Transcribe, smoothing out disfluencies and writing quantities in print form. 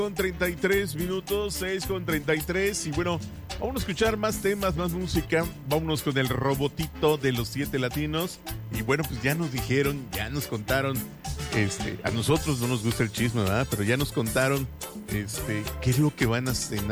Con 33 minutos, 6:33. Y bueno, vamos a escuchar más temas, más música. Vámonos con el robotito de los 7 latinos. Y bueno, pues ya nos dijeron, ya nos contaron. A nosotros no nos gusta el chisme, ¿verdad? Pero ya nos contaron qué es lo que van a cenar